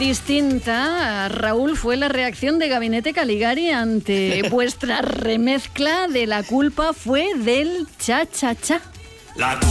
distinta, Raúl, fue la reacción de Gabinete Caligari ante vuestra remezcla de La culpa fue del cha-cha-cha. La